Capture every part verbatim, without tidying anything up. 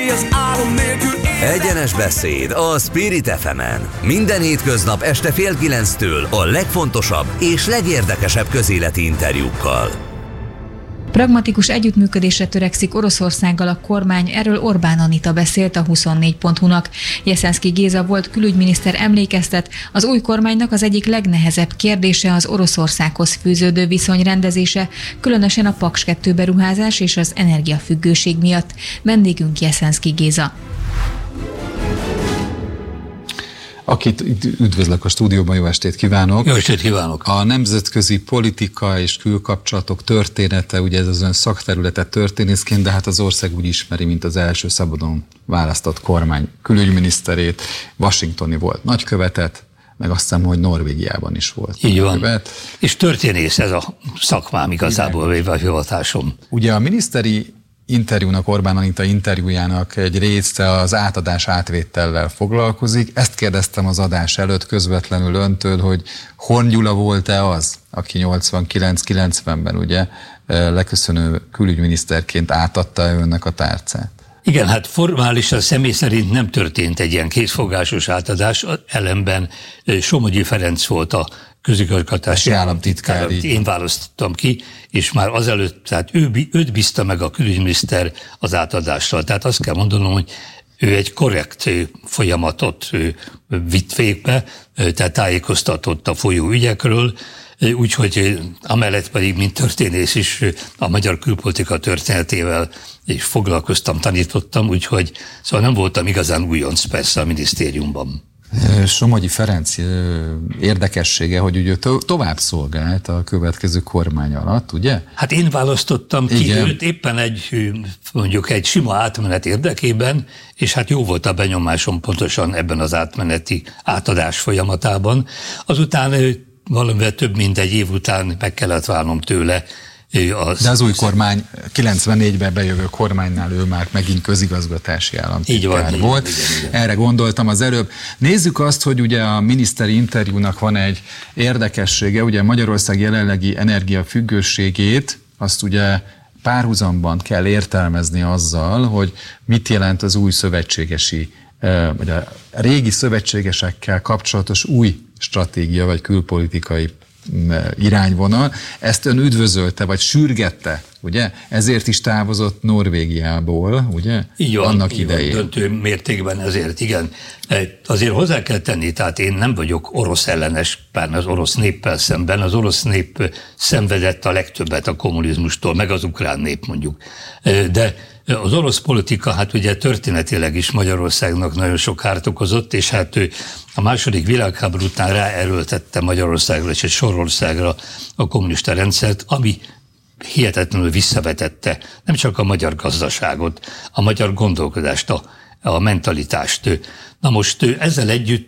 éj az álom nélkül él. Egyenes beszéd a Spirit ef emen. Minden hétköznap este fél kilenctől a legfontosabb és legérdekesebb közéleti interjúkkal. Pragmatikus együttműködésre törekszik Oroszországgal a kormány, erről Orbán Anita beszélt a huszonnégy pont hu-nak. Jeszenszky Géza volt külügyminiszter emlékeztet, az új kormánynak az egyik legnehezebb kérdése az Oroszországhoz fűződő viszony rendezése, különösen a Paks kettő beruházás és az energiafüggőség miatt. Vendégünk Jeszenszky Géza. Akit üdvözlök a stúdióban, jó estét kívánok! Jó estét kívánok! A nemzetközi politika és külkapcsolatok története, ugye ez az ön szakterülete történészként, de hát az ország úgy ismeri, mint az első szabadon választott kormány külügyminiszterét, washingtoni volt nagykövetet, meg azt hiszem, hogy Norvégiában is volt. Így van. Követ. És történész ez a szakmám igazából, véve a hivatásom. Ugye a miniszteri interjúnak, Orbán Anita interjújának egy része az átadás átvétellel foglalkozik. Ezt kérdeztem az adás előtt közvetlenül öntől, hogy Horn Gyula volt-e az, aki nyolcvankilenc-kilencvenben ugye leköszönő külügyminiszterként átadta önnek a tárcát? Igen, hát formálisan személy szerint nem történt egy ilyen készfogásos átadás, ellenben Somogyi Ferenc volt a közigazgatási államtitkár, én választottam ki, és már azelőtt, tehát ő, őt bízta meg a külügyminiszter az átadással. Tehát azt kell mondanom, hogy ő egy korrekt folyamatot vitt végbe, tehát tájékoztatott a folyó ügyekről, úgyhogy amellett pedig, mint történész is a magyar külpolitika történetével és foglalkoztam, tanítottam, úgyhogy szóval nem voltam igazán újonc persze a minisztériumban. Somogyi Ferenc érdekessége, hogy ugye to- tovább szolgált a következő kormány alatt, ugye? Hát én választottam ki Igen. őt éppen egy, mondjuk egy sima átmenet érdekében, és hát jó volt a benyomásom pontosan ebben az átmeneti átadás folyamatában. Azután valamivel több mint egy év után meg kellett válnom tőle. Az De az új kormány, kilencvennégyben bejövő kormánynál ő már megint közigazgatási államtitkár volt. Igen, igen, igen. Erre gondoltam az előbb. Nézzük azt, hogy ugye a miniszteri interjúnak van egy érdekessége, ugye Magyarország jelenlegi energiafüggőségét, azt ugye párhuzamban kell értelmezni azzal, hogy mit jelent az új szövetségesi, vagy a régi szövetségesekkel kapcsolatos új stratégia, vagy külpolitikai irányvonal. Ezt ön üdvözölte, vagy sürgette, ugye? Ezért is távozott Norvégiából, ugye? Így van, annak így idején. Van, döntő mértékben ezért, igen. Azért hozzá kell tenni, tehát én nem vagyok orosz ellenes, pláne az orosz néppel szemben. Az orosz nép szenvedett a legtöbbet a kommunizmustól, meg az ukrán nép mondjuk. De az orosz politika, hát ugye történetileg is Magyarországnak nagyon sok kárt okozott, és hát ő a második világháború után ráerőltette Magyarországra és egy sorországra a kommunista rendszert, ami hihetetlenül visszavetette nem csak a magyar gazdaságot, a magyar gondolkodást, a, a mentalitást. Na most ezzel együtt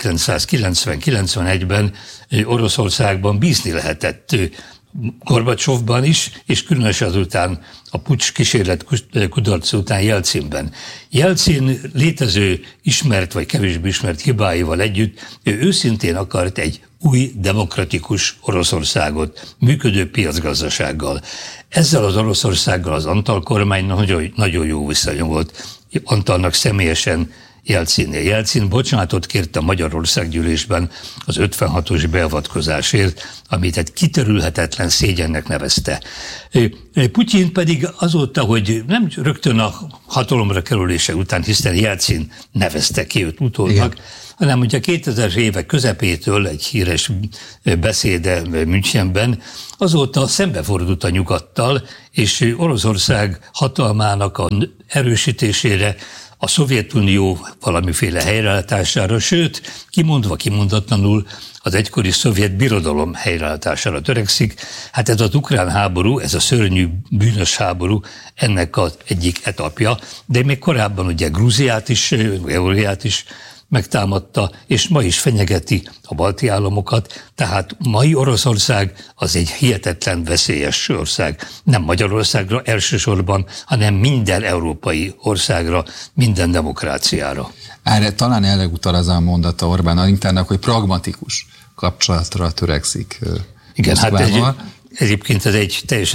ezerkilencszázkilencven-kilencvenegyben Oroszországban bízni lehetett Gorbacsovban is, és különösen azután a puccs kísérlet kudarc után Jelcinben. Jelcin létező ismert vagy kevésbé ismert hibáival együtt ő őszintén akart egy új demokratikus Oroszországot, működő piacgazdasággal. Ezzel az Oroszországgal az Antal kormánynak nagyon, nagyon jó viszonya volt. Antalnak személyesen Jelcinnél. Jelcin bocsánatot kért a Magyarországgyűlésben az ötvenhatos beavatkozásért, amit egy kitörülhetetlen szégyennek nevezte. Putyin pedig azóta, hogy nem rögtön a hatalomra kerülése után, hiszen Jelcin nevezte ki őt utólag, Igen. hanem ugye a kétezres évek közepétől egy híres beszéde Münchenben, azóta szembefordult a nyugattal, és Oroszország hatalmának a erősítésére, a Szovjetunió valamiféle helyreállítására, sőt, kimondva kimondatlanul az egykori szovjet birodalom helyreállítására törekszik. Hát ez az ukrán háború, ez a szörnyű, bűnös háború ennek az egyik etapja, de még korábban ugye Grúziát is, Georgiát is megtámadta, és ma is fenyegeti a balti államokat, tehát mai Oroszország az egy hihetetlen veszélyes ország. Nem Magyarországra elsősorban, hanem minden európai országra, minden demokráciára. Erre talán elegutal az a mondata Orbán Anitának, hogy pragmatikus kapcsolatra törekszik. Igen, hát egy, egyébként ez egy teljesen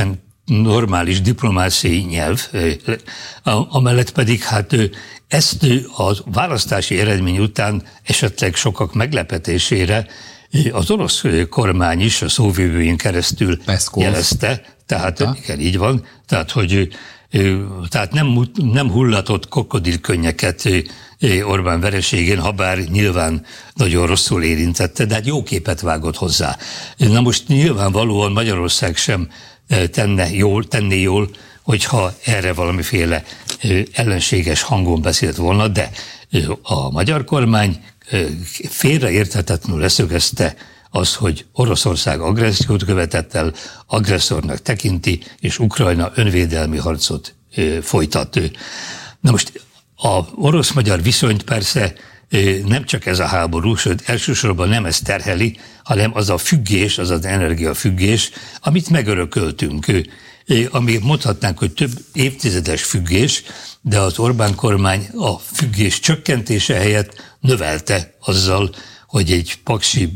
normális diplomáciai nyelv, amellett pedig hát ezt a választási eredmény után esetleg sokak meglepetésére az orosz kormány is a szóvivőjén keresztül Peszkov jelezte, tehát ha? igen, így van, tehát hogy tehát nem, nem hullatott krokodilkönnyeket Orbán vereségén, ha bár nyilván nagyon rosszul érintette, de hát jó képet vágott hozzá. Na most nyilvánvalóan Magyarország sem tenne jól, tenné jól, hogyha erre valamiféle ellenséges hangon beszélt volna, de a magyar kormány félreérthetetlenül leszögezte az, hogy Oroszország agressziót követett el, agresszornak tekinti, és Ukrajna önvédelmi harcot folytat. Na most a orosz-magyar viszonyt persze nem csak ez a háború, sőt elsősorban nem ez terheli, hanem az a függés, az az energiafüggés, amit megörököltünk, ami mondhatnánk, hogy több évtizedes függés, de az Orbán kormány a függés csökkentése helyett növelte azzal, hogy egy paksi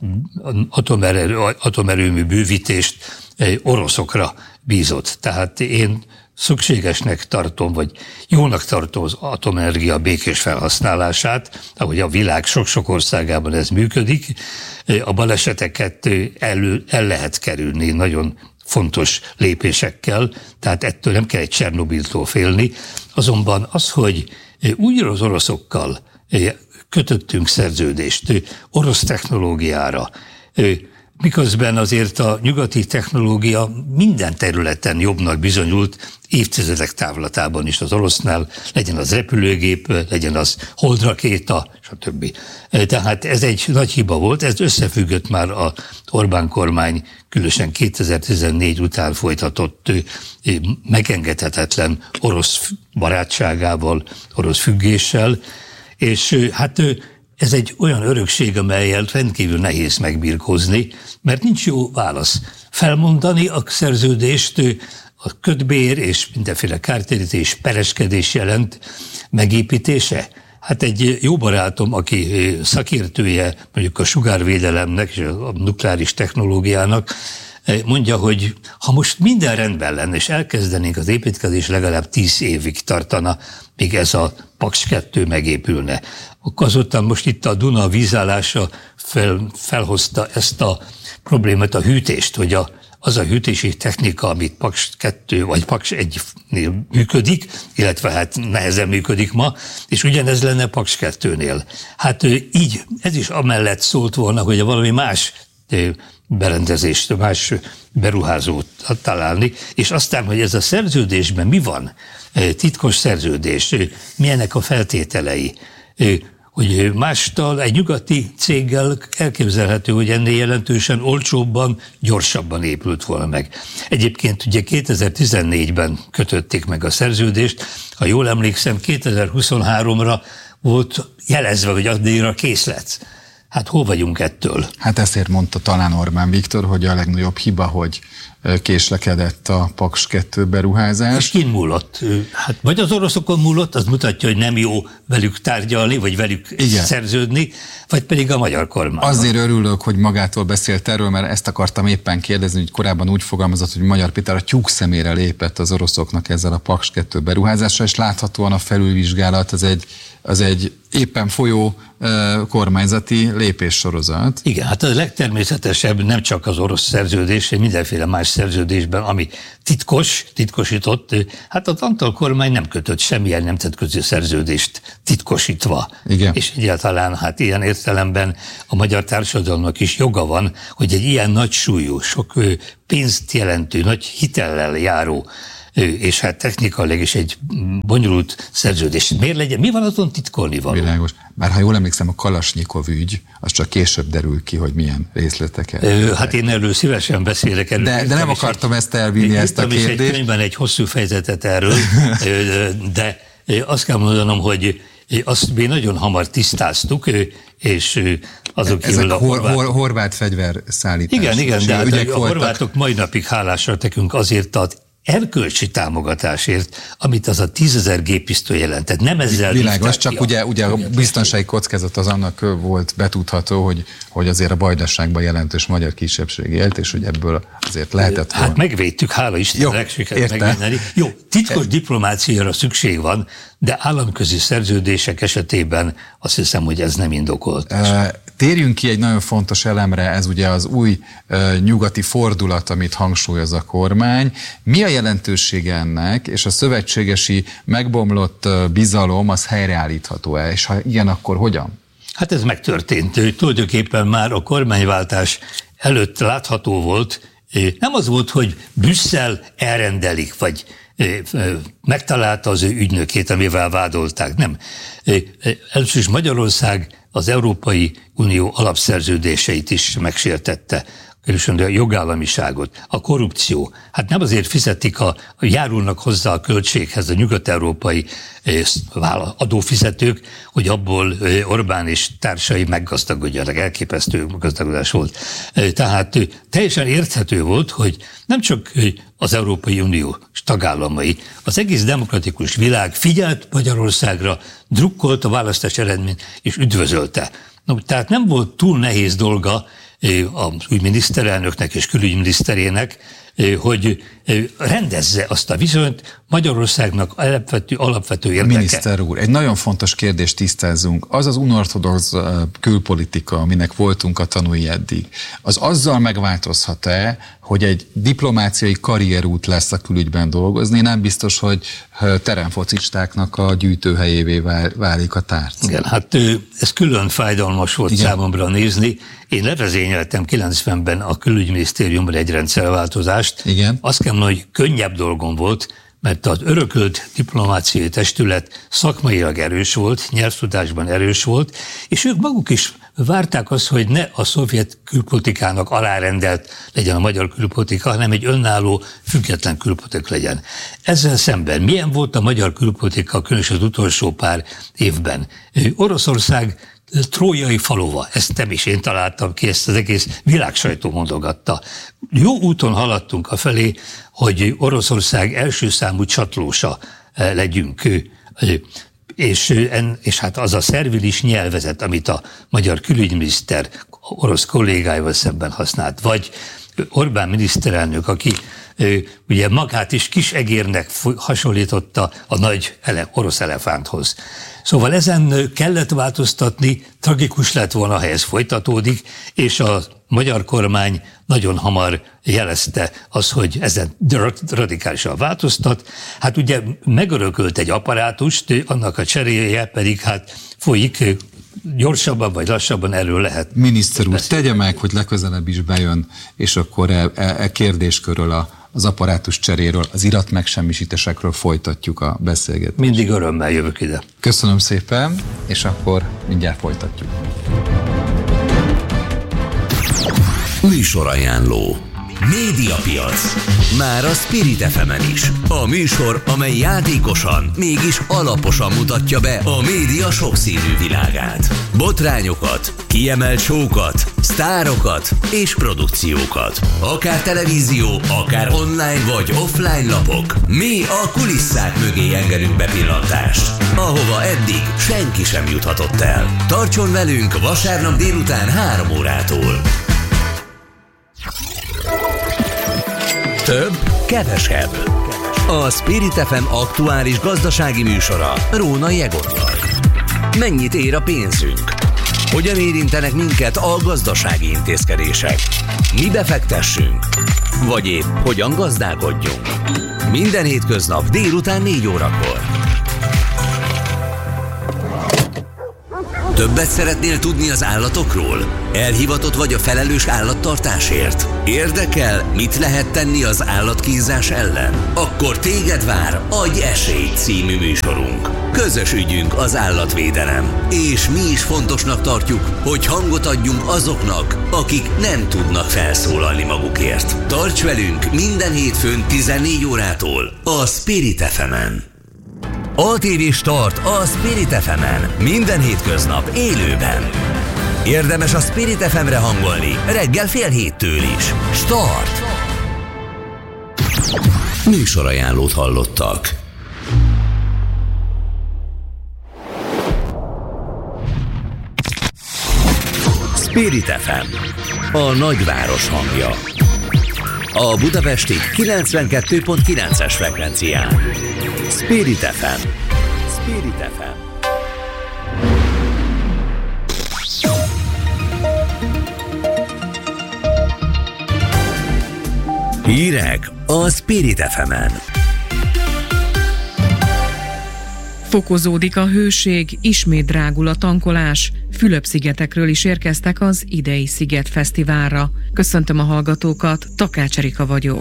atomerő, atomerőmű bővítést oroszokra bízott. Tehát én szükségesnek tartom, vagy jónak tartom az atomenergia békés felhasználását, ahogy a világ sok-sok országában ez működik. A baleseteket el, el lehet kerülni nagyon fontos lépésekkel, tehát ettől nem kell egy Csernobiltól félni. Azonban az, hogy újra az oroszokkal kötöttünk szerződést orosz technológiára, miközben azért a nyugati technológia minden területen jobbnak bizonyult évtizedek távlatában is az orosznál, legyen az repülőgép, legyen az holdrakéta, stb. Tehát ez egy nagy hiba volt, ez összefüggött már az Orbán kormány különösen kétezer-tizennégy után folytatott megengedhetetlen orosz barátságával, orosz függéssel, és hát ez egy olyan örökség, amellyel rendkívül nehéz megbirkózni, mert nincs jó válasz. Felmondani a szerződést, a kötbér és mindenféle kártérítés, pereskedés jelent megépítése. Hát egy jó barátom, aki szakértője mondjuk a sugárvédelemnek és a nukleáris technológiának, mondja, hogy ha most minden rendben lenne, és elkezdenénk az építkezés, legalább tíz évig tartana, míg ez a Paks kettő megépülne. Azután most itt a Duna vízállása fel, felhozta ezt a problémát, a hűtést, hogy a, az a hűtési technika, amit Paks kettő vagy Paks egynél működik, illetve hát nehezen működik ma, és ugyanez lenne Paks kettőnél. Hát így, ez is amellett szólt volna, hogy valami más berendezést, más beruházót találni, és aztán, hogy ez a szerződésben mi van, titkos szerződés, milyenek a feltételei, hogy mástal egy nyugati céggel elképzelhető, hogy ennél jelentősen olcsóbban, gyorsabban épült volna meg. Egyébként ugye kétezer-tizennégyben kötötték meg a szerződést, ha jól emlékszem, kétezer-huszonháromra volt jelezve, hogy addigra kész lesz. Hát hol vagyunk ettől? Hát ezért mondta talán Orbán Viktor, hogy a legnagyobb hiba, hogy késlekedett a Paks kettő beruházás. És kin múlott? Hát vagy az oroszokon múlott, az mutatja, hogy nem jó velük tárgyalni, vagy velük Igen. szerződni, vagy pedig a magyar kormány. Azért örülök, hogy magától beszélt erről, mert ezt akartam éppen kérdezni, hogy korábban úgy fogalmazott, hogy Magyar Péter a tyúk szemére lépett az oroszoknak ezzel a Paks kettő beruházással, és láthatóan a felülvizsgálat az egy, az egy éppen folyó uh, kormányzati lépéssorozat. Igen, hát a legtermészetesebb nem csak az orosz szerződés, mindenféle más szerződésben, ami titkos, titkosított, hát az Antal kormány nem kötött semmilyen nemzetközi szerződést titkosítva. Igen. És egyáltalán hát ilyen értelemben a magyar társadalomnak is joga van, hogy egy ilyen nagy súlyú, sok pénzt jelentő, nagy hitellel járó és hát technikailag is egy bonyolult szerződés. Miért legyen? Mi van azon titkolni való? Világos. Bár ha jól emlékszem, a Kalasnyikov ügy, az csak később derül ki, hogy milyen részleteket. Ö, hát én erről szívesen beszélek. Erről de, de nem akartam egy, ezt elvinni, ezt a kérdést. Egy könyvben egy hosszú fejezetet erről, de azt kell mondanom, hogy azt mi nagyon hamar tisztáztuk, és azok Ezek a hor, horvát... horvát fegyverszállítás. Igen, igen, de hát a horvátok mai napig hálásak nekünk azért az erkölcsi támogatásért, amit az a tízezer géppisztoly jelentett. Nem ezzel világos, csak ugye, ugye a biztonsági kockázat az annak volt betudható, hogy, hogy azért a Vajdaságban jelentős magyar kisebbség élt, és hogy ebből azért lehetett volna. Hát megvédtük, hála Istennek, sikerült megvédeni. Jó, titkos diplomáciára szükség van, de államközi szerződések esetében azt hiszem, hogy ez nem indokolt. Térjünk ki egy nagyon fontos elemre, ez ugye az új uh, nyugati fordulat, amit hangsúlyoz a kormány. Mi a jelentősége ennek, és a szövetségesi megbomlott uh, bizalom, az helyreállítható-e, és ha igen, akkor hogyan? Hát ez megtörtént. Tulajdonképpen már a kormányváltás előtt látható volt, nem az volt, hogy Brüsszel elrendelik, vagy megtalálta az ő ügynökét, amivel vádolták. Nem. Először is Magyarország az Európai Unió alapszerződéseit is megsértette, különösen a jogállamiságot, a korrupció. Hát nem azért fizetik, a, járulnak hozzá a költséghez a nyugat-európai adófizetők, hogy abból Orbán és társai meggazdagodjanak. Elképesztő gazdagodás volt. Tehát teljesen érthető volt, hogy nem csak az Európai Unió tagállamai, az egész demokratikus világ figyelt Magyarországra, drukkolt a választás eredményt és üdvözölte. No, tehát nem volt túl nehéz dolga az új miniszterelnöknek és külügyminiszterének, hogy rendezze azt a viszonyt Magyarországnak alapvető, alapvető érdeke. Miniszter úr, egy nagyon fontos kérdést tisztázzunk. Az az unorthodox külpolitika, aminek voltunk a tanúi eddig, az azzal megváltozhat-e, hogy egy diplomáciai karrierút lesz a külügyben dolgozni? Nem biztos, hogy teremfocistáknak a gyűjtőhelyévé válik a tárc. Igen, hát ez külön fájdalmas volt Igen. számomra nézni. Én levezényeltem kilencvenben a külügyminisztériumban egy rendszerváltozást. Igen. Azt kell mondani, hogy könnyebb dolgom volt, mert az örökölt diplomáciai testület szakmailag erős volt, nyelvtudásban erős volt, és ők maguk is várták azt, hogy ne a szovjet külpolitikának alárendelt legyen a magyar külpolitika, hanem egy önálló, független külpolitika legyen. Ezzel szemben milyen volt a magyar külpolitika, különösen az utolsó pár évben? Oroszország trójai falova, ezt nem is én találtam ki, ezt az egész világsajtó mondogatta. Jó úton haladtunk afelé, hogy Oroszország első számú csatlósa legyünk. És, és hát az a szervilis nyelvezet, amit a magyar külügyminiszter orosz kollégáival szemben használt, vagy Orbán miniszterelnök, aki ugye magát is kis egérnek hasonlította a nagy ele, orosz elefánthoz. Szóval ezen kellett változtatni, tragikus lett volna, ha ez folytatódik, és a magyar kormány nagyon hamar jelezte azt, hogy ezen radikálisan változtat. Hát ugye megörökölt egy apparátust, annak a cseréje pedig hát folyik, gyorsabban vagy lassabban erről lehet. Miniszter úr, tegye meg, hogy legközelebb is bejön, és akkor e, e, e kérdéskörről, a, az apparátus cseréről, az iratmegsemmisítésekről folytatjuk a beszélgetést. Mindig örömmel jövök ide. Köszönöm szépen, és akkor mindjárt folytatjuk. Műsorajánló. Médiapiac. Már a Spirit ef emen is. A műsor, amely játékosan, mégis alaposan mutatja be a média sokszínű világát. Botrányokat, kiemelt show-kat, sztárokat és produkciókat. Akár televízió, akár online vagy offline lapok. Mi a kulisszák mögé engedünk bepillantást, ahova eddig senki sem juthatott el. Tartson velünk vasárnap délután három órától. Több, kevesebb. A Spirit ef em aktuális gazdasági műsora Rónai Egonnal. Mennyit ér a pénzünk? Hogyan érintenek minket a gazdasági intézkedések? Mi befektessünk? Vagy épp hogyan gazdálkodjunk? Minden hétköznap délután négy órakor. Többet szeretnél tudni az állatokról? Elhivatott vagy a felelős állattartásért? Érdekel, mit lehet tenni az állatkínzás ellen? Akkor téged vár Adj esélyt című műsorunk. Közös ügyünk az állatvédelem. És mi is fontosnak tartjuk, hogy hangot adjunk azoknak, akik nem tudnak felszólalni magukért. Tarts velünk minden hétfőn tizennégy órától a Spirit ef emen. á té vé Start a Spirit ef emen. Minden hétköznap élőben. Érdemes a Spirit ef emre hangolni reggel fél héttől is. Start! Műsorajánlót hallottak. Spirit ef em, a nagyváros hangja. A budapesti kilencvenkettő pont kilences frekvencián. Spirit ef em. Spirit ef em. Hírek a Spirit ef emen. Fokozódik a hőség, ismét drágul a tankolás. Fülöp-szigetekről is érkeztek az idei Szigetfesztiválra. Köszöntöm a hallgatókat, Takács Erika vagyok.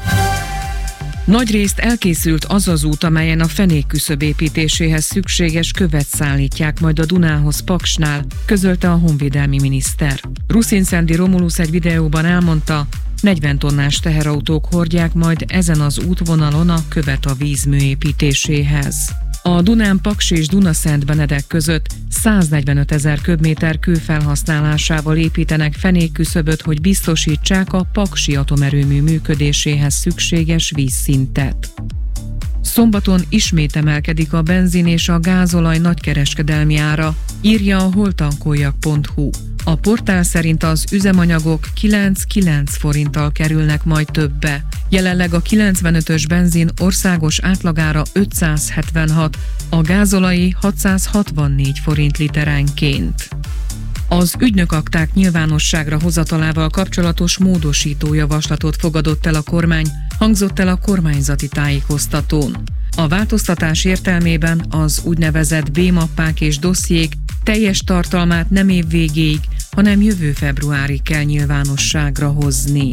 Nagyrészt elkészült az az út, amelyen a fenékküszöb építéséhez szükséges követ szállítják majd a Dunához Paksnál, közölte a honvédelmi miniszter. Ruszinszendi Romulusz egy videóban elmondta, negyven tonnás teherautók hordják majd ezen az útvonalon a követ a vízmű építéséhez. A Dunán Paks és Dunaszent Benedek között száznegyvenöt ezer köbméter kő felhasználásával építenek fenékküszöböt, hogy biztosítsák a paksi atomerőmű működéséhez szükséges vízszintet. Szombaton ismét emelkedik a benzin és a gázolaj nagykereskedelmi ára, írja a holtankoljak pont hu. A portál szerint az üzemanyagok kilenc-kilenc forinttal kerülnek majd többe. Jelenleg a kilencvenötös benzin országos átlagára ötszázhetvenhat, a gázolai hatszázhatvannégy forint literenként. Az ügynökakták nyilvánosságra hozatalával kapcsolatos módosító javaslatot fogadott el a kormány, hangzott el a kormányzati tájékoztatón. A változtatás értelmében az úgynevezett B-mappák és dossziék teljes tartalmát nem év végéig, hanem jövő februárig kell nyilvánosságra hozni.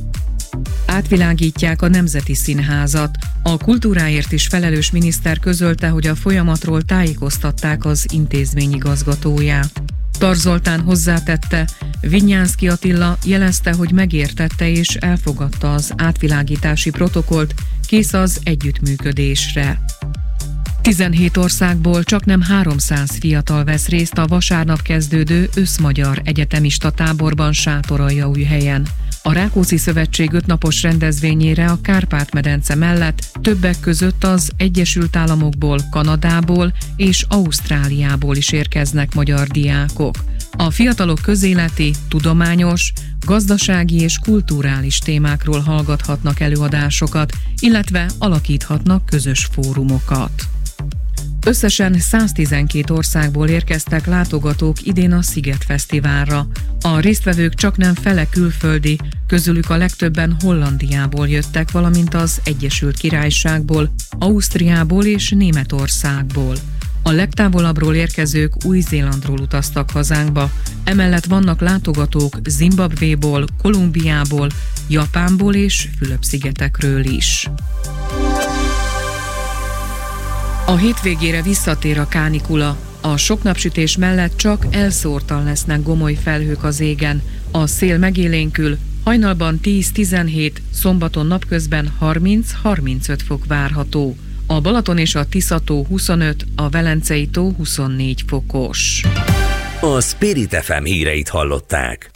Átvilágítják a Nemzeti Színházat. A kultúráért is felelős miniszter közölte, hogy a folyamatról tájékoztatták az intézmény igazgatóját. Tar Zoltán hozzátette, Vinyánszky Attila jelezte, hogy megértette és elfogadta az átvilágítási protokollt, kész az együttműködésre. tizenhét országból csaknem háromszáz fiatal vesz részt a vasárnap kezdődő összmagyar egyetemista táborban Sátoraljaújhelyen. A Rákóczi Szövetség ötnapos rendezvényére a Kárpát-medence mellett többek között az Egyesült Államokból, Kanadából és Ausztráliából is érkeznek magyar diákok. A fiatalok közéleti, tudományos, gazdasági és kulturális témákról hallgathatnak előadásokat, illetve alakíthatnak közös fórumokat. Összesen száztizenkét országból érkeztek látogatók idén a Szigetfesztiválra. A résztvevők csaknem fele külföldi, közülük a legtöbben Hollandiából jöttek, valamint az Egyesült Királyságból, Ausztriából és Németországból. A legtávolabbról érkezők Új-Zélandról utaztak hazánkba, emellett vannak látogatók Zimbabvéból, Kolumbiából, Japánból és Fülöp-szigetekről is. A hétvégére visszatér a kánikula. A sok napsütés mellett csak elszórtan lesznek gomoly felhők az égen. A szél megélénkül, hajnalban tíz-tizenhét, szombaton napközben harminc-harmincöt fok várható. A Balaton és a Tisza-tó huszonöt, a Velencei tó huszonnégy fokos. A Spirit ef em híreit hallották.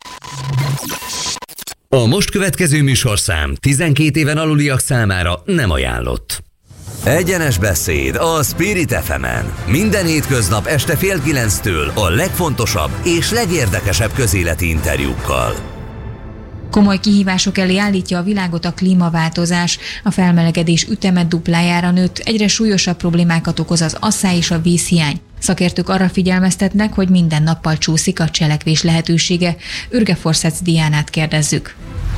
A most következő műsorszám tizenkét éven aluliak számára nem ajánlott. Egyenes beszéd a Spirit ef emen. Minden hétköznap este fél kilenctől a legfontosabb és legérdekesebb közéleti interjúkkal. Komoly kihívások elé állítja a világot a klímaváltozás. A felmelegedés üteme duplájára nőtt, egyre súlyosabb problémákat okoz az asszály és a vízhiány. Szakértők arra figyelmeztetnek, hogy minden nappal csúszik a cselekvés lehetősége. Ürge-Forszec Diánát kérdezzük.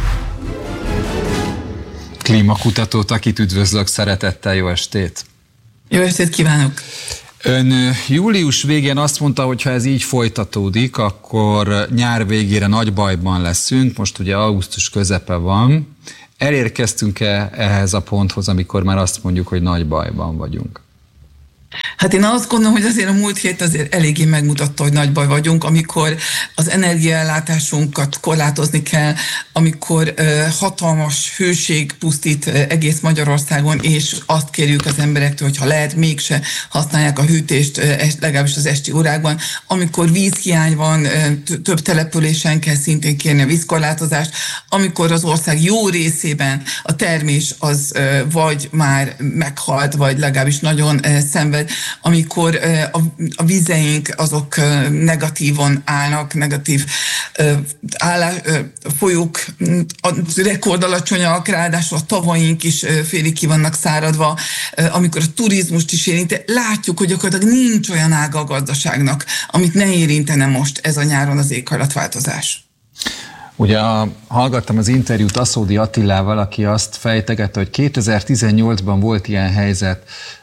Klímakutatót, akit üdvözlök szeretettel, jó estét! Jó estét kívánok! Ön július végén azt mondta, hogy ha ez így folytatódik, akkor nyár végére nagy bajban leszünk, most ugye augusztus közepe van. Elérkeztünk-e ehhez a ponthoz, amikor már azt mondjuk, hogy nagy bajban vagyunk? Hát én azt gondolom, hogy azért a múlt hét azért eléggé megmutatta, hogy nagy baj vagyunk, amikor az energiaellátásunkat korlátozni kell, amikor uh, hatalmas hőség pusztít uh, egész Magyarországon, és azt kérjük az emberektől, hogy ha lehet, mégse használják a hűtést, uh, legalábbis az esti órákban, amikor vízhiány van, uh, több településen kell szintén kérni a vízkorlátozást, amikor az ország jó részében a termés az uh, vagy már meghalt, vagy legalábbis nagyon uh, szenved, amikor a, a vizeink azok negatívon állnak, negatív állás, folyók rekordalacsonyak, ráadásul a tavaink is félig ki vannak száradva, amikor a turizmust is érint. Látjuk, hogy gyakorlatilag nincs olyan ága a gazdaságnak, amit ne érintene most ez a nyáron az éghajlatváltozás. Ugye a, hallgattam az interjút Aszódi Attilával, aki azt fejtegette, hogy kétezer-tizennyolcban volt ilyen helyzet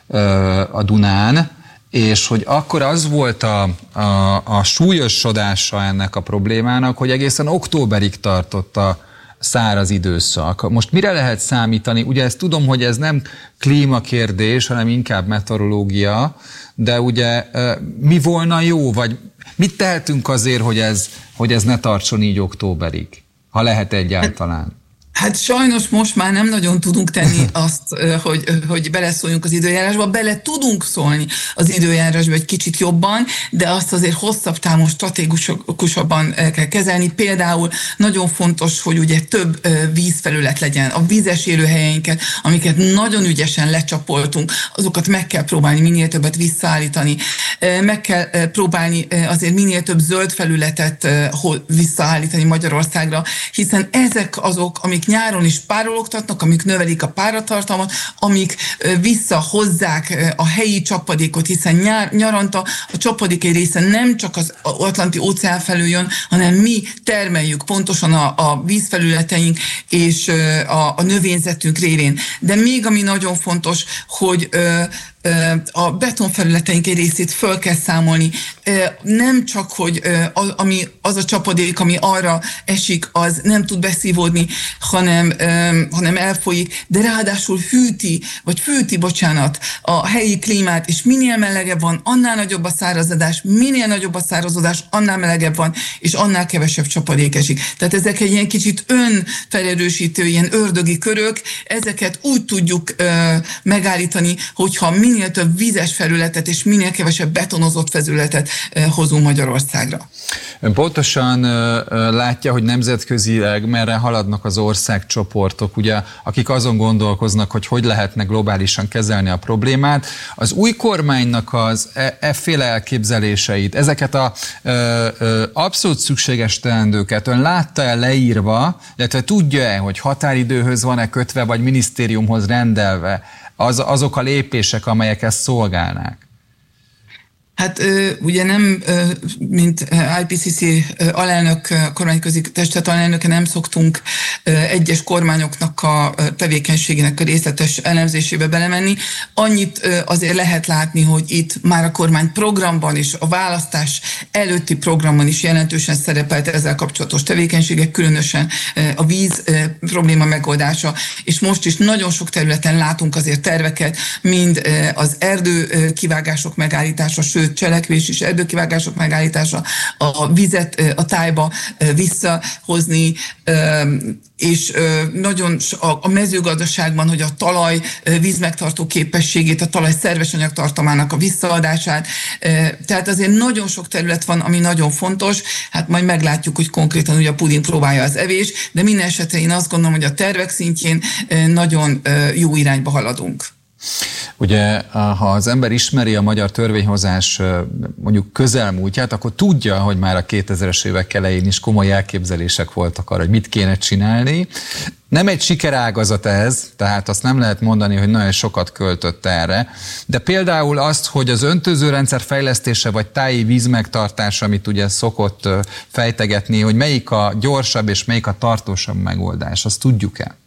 a Dunán, és hogy akkor az volt a, a, a súlyosodása ennek a problémának, hogy egészen októberig tartott a száraz időszak. Most mire lehet számítani? Ugye ezt tudom, hogy ez nem klímakérdés, hanem inkább meteorológia, de ugye mi volna jó, vagy mit tehetünk azért, hogy ez, hogy ez ne tartson így októberig, ha lehet egyáltalán? Hát sajnos most már nem nagyon tudunk tenni azt, hogy, hogy beleszóljunk az időjárásba. Bele tudunk szólni az időjárásba egy kicsit jobban, de azt azért hosszabb távon, stratégikusabban kell kezelni. Például nagyon fontos, hogy ugye több vízfelület legyen. A vízes élőhelyeinket, amiket nagyon ügyesen lecsapoltunk, azokat meg kell próbálni minél többet visszaállítani. Meg kell próbálni azért minél több zöld felületet visszaállítani Magyarországra, hiszen ezek azok, amik nyáron is párologtatnak, amik növelik a páratartalmat, amik visszahozzák a helyi csapadékot, hiszen nyár, nyaranta a csapadék egy része nem csak az Atlanti óceán felül jön, hanem mi termeljük pontosan a, a vízfelületeink és a, a növényzetünk révén. De még ami nagyon fontos, hogy a betonfelületeink egy részét föl kell számolni. Nem csak, hogy az, ami, az a csapadék, ami arra esik, az nem tud beszívódni, hanem, hanem elfolyik, de ráadásul hűti, vagy fűti, bocsánat, a helyi klímát, és minél melegebb van, annál nagyobb a szárazodás, minél nagyobb a szárazodás, annál melegebb van, és annál kevesebb csapadék esik. Tehát ezek egy ilyen kicsit önfelerősítő, ilyen ördögi körök, ezeket úgy tudjuk megállítani, hogyha minél minél több vízes felületet és minél kevesebb betonozott felületet hozunk Magyarországra. Ön pontosan látja, hogy nemzetközileg merre haladnak az országcsoportok, ugye, akik azon gondolkoznak, hogy hogy lehetne globálisan kezelni a problémát. Az új kormánynak az efféle elképzeléseit, ezeket a ö, ö, abszolút szükséges teendőket ön látta-e leírva, illetve tudja-e, hogy határidőhöz van-e kötve, vagy minisztériumhoz rendelve az, azok a lépések, amelyek ezt szolgálnák? Hát ugye nem, mint I P C C alelnök, kormányközi testület alelnöke nem szoktunk egyes kormányoknak a tevékenységének a részletes elemzésébe belemenni. Annyit azért lehet látni, hogy itt már a kormány programban és a választás előtti programban is jelentősen szerepelt ezzel kapcsolatos tevékenységek, különösen a víz probléma megoldása, és most is nagyon sok területen látunk azért terveket, mind az erdő kivágások megállítása, sőt, cselekvés és erdőkivágások megállítása, a vizet a tájba visszahozni, és nagyon a mezőgazdaságban, hogy a talaj vízmegtartó képességét, a talaj szerves anyagtartalmának a visszaadását. Tehát azért nagyon sok terület van, ami nagyon fontos. Hát majd meglátjuk, hogy konkrétan ugye a puding próbálja az evés, de minden esetre én azt gondolom, hogy a tervek szintjén nagyon jó irányba haladunk. Ugye, ha az ember ismeri a magyar törvényhozás mondjuk közelmúltját, akkor tudja, hogy már a kétezres évek elején is komoly elképzelések voltak arra, hogy mit kéne csinálni. Nem egy sikerágazat ez, tehát azt nem lehet mondani, hogy nagyon sokat költött erre, de például azt, hogy az öntözőrendszer fejlesztése vagy táji vízmegtartása, amit ugye szokott fejtegetni, hogy melyik a gyorsabb és melyik a tartósabb megoldás, azt tudjuk-e?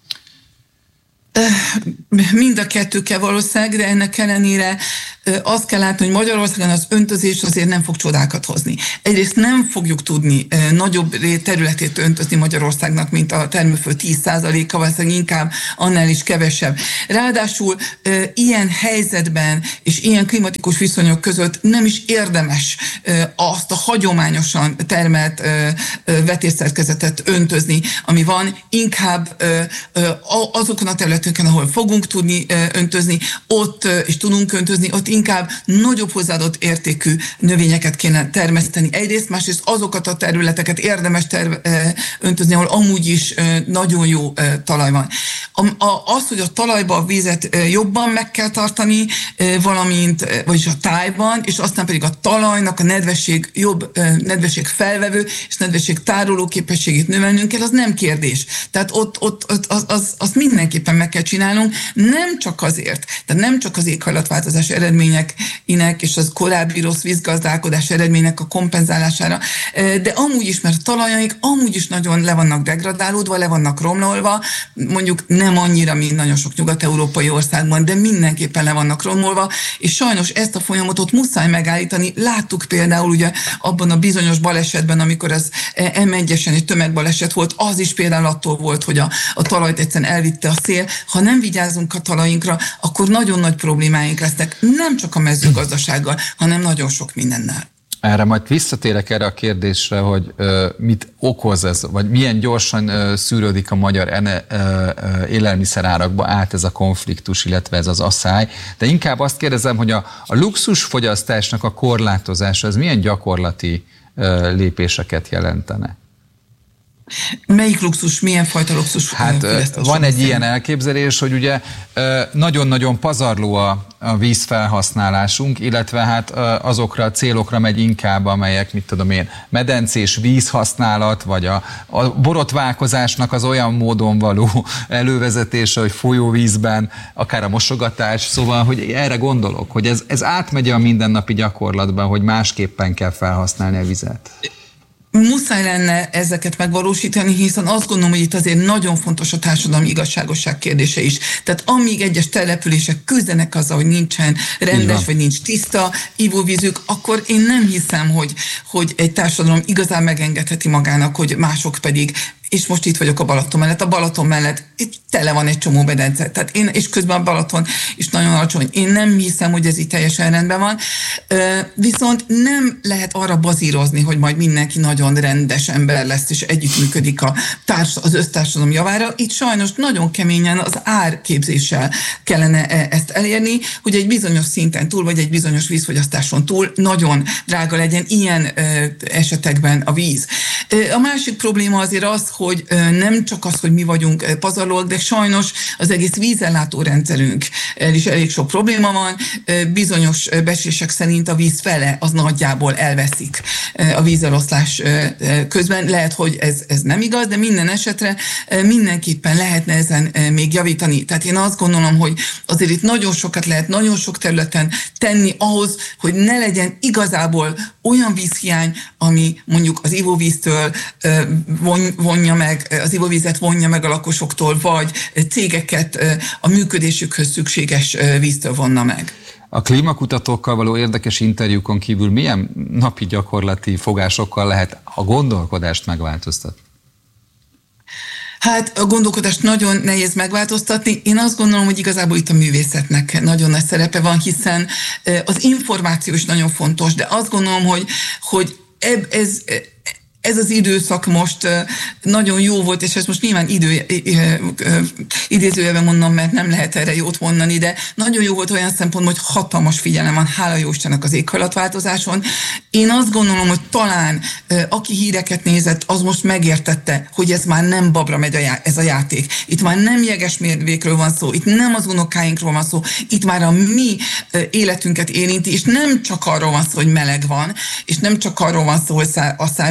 Mind a kettő kell valószínűleg, de ennek ellenére azt kell látni, hogy Magyarországon az öntözés azért nem fog csodákat hozni. Egyrészt nem fogjuk tudni nagyobb területét öntözni Magyarországnak, mint a termőföld tíz százaléka, valószínűleg inkább annál is kevesebb. Ráadásul ilyen helyzetben és ilyen klimatikus viszonyok között nem is érdemes azt a hagyományosan termelt vetésszerkezetet öntözni, ami van, inkább azokon a területeken, ahol fogunk tudni öntözni, ott és tudunk öntözni, ott inkább nagyobb hozzáadott értékű növényeket kéne termeszteni egyrészt, másrészt azokat a területeket érdemes terv, öntözni, ahol amúgy is nagyon jó talaj van. Az, hogy a talajba a vízet jobban meg kell tartani, valamint, vagyis a tájban, és aztán pedig a talajnak a nedvesség jobb, nedvesség felvevő és nedvesség tároló képességét növelnünk kell, az nem kérdés. Tehát ott, ott, ott az, az, azt mindenképpen meg kell csinálnunk, nem csak azért, tehát nem csak az éghajlatváltozás eredményeinek és az korábbi rossz vízgazdálkodás eredménynek a kompenzálására, de amúgy is, mert a talajaink amúgy is nagyon le vannak degradálódva, le vannak romlolva, mondjuk nem annyira, mint nagyon sok nyugat-európai országban, de mindenképpen le vannak romolva, és sajnos ezt a folyamatot muszáj megállítani. Láttuk például ugye abban a bizonyos balesetben, amikor az em egyesen egy tömegbaleset volt, az is például attól volt, hogy a, a talajt egyszerűen elvitte a szél. Ha nem vigyázunk a talajainkra, akkor nagyon nagy problémáink lesznek, nem csak a mezőgazdasággal, hanem nagyon sok mindennel. Erre majd visszatérek erre a kérdésre, hogy uh, mit okoz ez, vagy milyen gyorsan uh, szűrődik a magyar ene, uh, uh, élelmiszerárakba át ez a konfliktus, illetve ez az asszály. De inkább azt kérdezem, hogy a, a luxusfogyasztásnak a korlátozása, ez milyen gyakorlati uh, lépéseket jelentene? Melyik luxus, milyen fajta luxus? Hát van egy ilyen elképzelés, hogy ugye nagyon-nagyon pazarló a, a vízfelhasználásunk, illetve hát azokra a célokra megy inkább, amelyek, mit tudom én, medencés vízhasználat, vagy a, a borotválkozásnak az olyan módon való elővezetése, hogy folyóvízben, akár a mosogatás, szóval, hogy erre gondolok, hogy ez, ez átmegy a mindennapi gyakorlatban, hogy másképpen kell felhasználni a vizet. Muszáj lenne ezeket megvalósítani, hiszen azt gondolom, hogy itt azért nagyon fontos a társadalmi igazságosság kérdése is. Tehát amíg egyes települések küzdenek azzal, hogy nincsen rendes, vagy nincs tiszta ivóvízük, akkor én nem hiszem, hogy, hogy egy társadalom igazán megengedheti magának, hogy mások pedig, és most itt vagyok a Balaton mellett, a Balaton mellett itt tele van egy csomó medence, tehát én, és közben a Balaton is nagyon alacsony. Én nem hiszem, hogy ez így teljesen rendben van, viszont nem lehet arra bazírozni, hogy majd mindenki nagyon rendes ember lesz, és együttműködik a társ, az össztársadalom javára. Itt sajnos nagyon keményen az árképzéssel kellene ezt elérni, hogy egy bizonyos szinten túl, vagy egy bizonyos vízfogyasztáson túl nagyon drága legyen ilyen esetekben a víz. A másik probléma azért az, hogy nem csak az, hogy mi vagyunk pazarlóak, de sajnos az egész vízellátó rendszerünk is elég sok probléma van. Bizonyos becslések szerint a víz fele az nagyjából elveszik a vízeloszlás közben. Lehet, hogy ez, ez nem igaz, de minden esetre mindenképpen lehetne ezen még javítani. Tehát én azt gondolom, hogy azért itt nagyon sokat lehet, nagyon sok területen tenni ahhoz, hogy ne legyen igazából olyan vízhiány, ami mondjuk az ivóvíztől vonja meg, az ivóvízet vonja meg a lakosoktól, vagy cégeket a működésükhöz szükséges víztől vonna meg. A klímakutatókkal való érdekes interjúkon kívül milyen napi gyakorlati fogásokkal lehet a gondolkodást megváltoztatni? Hát a gondolkodást nagyon nehéz megváltoztatni. Én azt gondolom, hogy igazából itt a művészetnek nagyon nagy szerepe van, hiszen az információ is nagyon fontos, de azt gondolom, hogy, hogy ez... Ez az időszak most nagyon jó volt, és ezt most nyilván idő, idézőjelben mondom, mert nem lehet erre jót mondani, de nagyon jó volt olyan szempontból, hogy hatalmas figyelem van, hála jó Istennek, az éghajlatváltozáson. Én azt gondolom, hogy talán aki híreket nézett, az most megértette, hogy ez már nem babra megy a já- ez a játék. Itt már nem jegesmérvékről van szó, itt nem az unokáinkról van szó, itt már a mi életünket érinti, és nem csak arról van szó, hogy meleg van, és nem csak arról van szó, hogy asszály van, hanem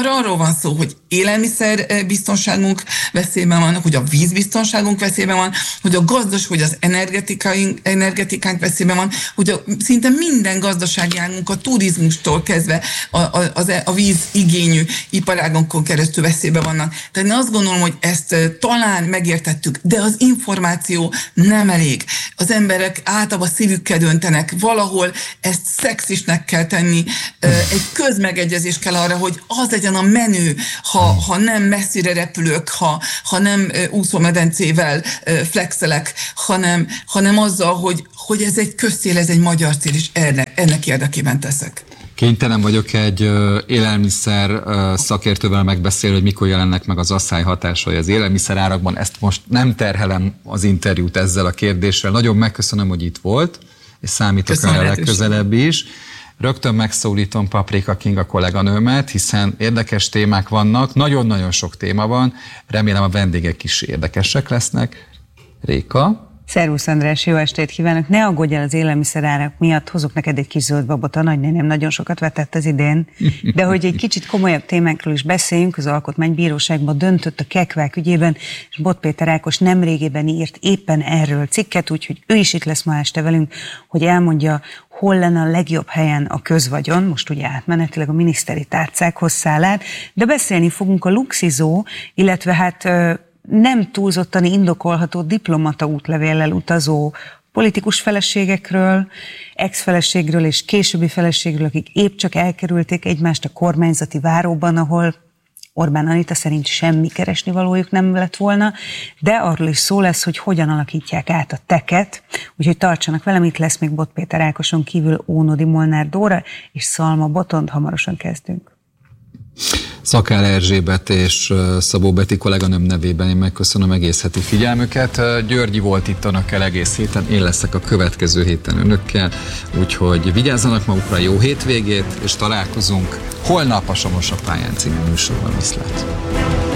arra arról van szó, hogy élelmiszer biztonságunk veszélyben van, hogy a vízbiztonságunk veszélyben van, hogy a gazdas, hogy az energetikánk, energetikánk veszélyben van, hogy a, szinte minden gazdasági águnk, a turizmustól kezdve a, a, a vízigényű iparágonkon keresztül veszélyben vannak. Tehát én azt gondolom, hogy ezt talán megértettük, de az információ nem elég. Az emberek általában szívükkel döntenek, valahol ezt szexisnek kell tenni, egy közmegegyezés kell arra, hogy az legyen a menü, ha, ha nem messzire repülök, ha, ha nem úszómedencével flexelek, hanem, hanem azzal, hogy, hogy ez egy közcél, ez egy magyar cél, és ennek, ennek érdekében teszek. Kénytelen vagyok egy élelmiszer szakértővel megbeszélni, hogy mikor jelennek meg az asszály hatásai az élelmiszer árakban. Ezt most nem terhelem az interjút ezzel a kérdéssel. Nagyon megköszönöm, hogy itt volt, és számítok rá a legközelebb is. Rögtön megszólítom Paprika Kinga kolléganőmet, hiszen érdekes témák vannak, nagyon-nagyon sok téma van, remélem a vendégek is érdekesek lesznek. Réka? Szervusz András, jó estét kívánok! Ne aggódj el az élelmiszerárak miatt, hozok neked egy kis zöld babot, a nagynéném nagyon sokat vetett az idén, de hogy egy kicsit komolyabb témákról is beszéljünk, az Alkotmánybíróságban döntött a kekvák ügyében, és Bot Péter Ákos nemrégében írt éppen erről cikket, úgyhogy ő is itt lesz ma este velünk, hogy elmondja, hol lenne a legjobb helyen a közvagyon, most ugye átmenetileg a miniszteri tárcákhoz száll át, de beszélni fogunk a luxizó, illetve hát nem túlzottan indokolható diplomata útlevéllel utazó politikus feleségekről, ex-feleségről és későbbi feleségről, akik épp csak elkerülték egymást a kormányzati váróban, ahol Orbán Anita szerint semmi keresnivalójuk nem lett volna, de arról is szó lesz, hogy hogyan alakítják át a teket, úgyhogy tartsanak velem, itt lesz még Bot Péter Ákoson kívül Ónodi Molnár Dóra és Szalma Botond, hamarosan kezdünk. Szakál Erzsébet és Szabó Beti kolléganőm nevében én megköszönöm egész heti figyelmüket. Györgyi volt itt önökkel egész héten, én leszek a következő héten önökkel, úgyhogy vigyázzanak magukra, jó hétvégét, és találkozunk holnap a Somos a pályán című műsorban. Viszlát!